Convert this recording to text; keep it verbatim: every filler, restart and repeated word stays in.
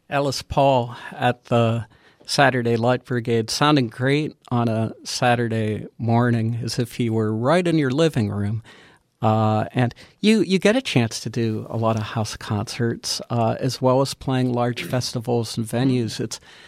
Ellis Paul at the Saturday Light Brigade, sounding great on a Saturday morning as if you were right in your living room. Uh, and you, you get a chance to do a lot of house concerts uh, as well as playing large festivals and venues. It's